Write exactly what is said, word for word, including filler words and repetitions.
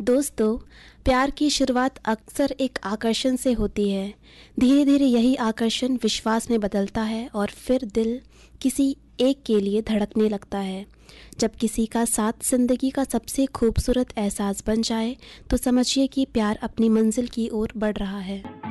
दोस्तों, प्यार की शुरुआत अक्सर एक आकर्षण से होती है। धीरे धीरे यही आकर्षण विश्वास में बदलता है और फिर दिल किसी एक के लिए धड़कने लगता है। जब किसी का साथ जिंदगी का सबसे खूबसूरत एहसास बन जाए तो समझिए कि प्यार अपनी मंजिल की ओर बढ़ रहा है।